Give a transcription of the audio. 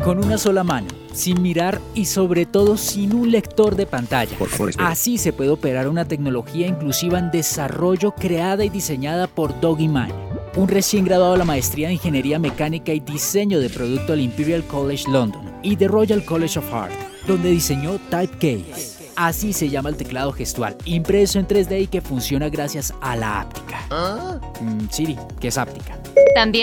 con una sola mano, sin mirar y sobre todo sin un lector de pantalla. Por favor, espera. Así se puede operar una tecnología inclusiva en desarrollo creada y diseñada por Dougie Mann, un recién graduado de la maestría de Ingeniería Mecánica y Diseño de Producto del Imperial College London y The Royal College of Art, donde diseñó Typecase. Así se llama el teclado gestual, impreso en 3D y que funciona gracias a la áptica. Siri, ¿qué es áptica? También